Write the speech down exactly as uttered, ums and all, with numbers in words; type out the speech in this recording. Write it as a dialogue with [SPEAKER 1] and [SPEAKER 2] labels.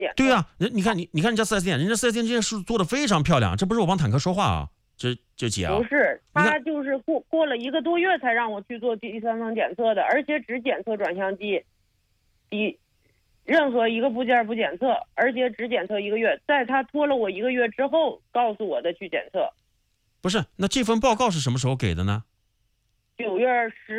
[SPEAKER 1] 检测。
[SPEAKER 2] 对呀、啊，人你看你你看人家 四 S 店，人家 四 S 店这些事做的非常漂亮，这不是我帮坦克说话啊，这这姐啊，
[SPEAKER 1] 不是，他就是过过了一个多月才让我去做第三方检测的，而且只检测转向机，一任何一个部件不检测，而且只检测一个月，在他拖了我一个月之后告诉我的去检测。
[SPEAKER 2] 不是，那这份报告是什么时候给的呢？
[SPEAKER 1] 九月十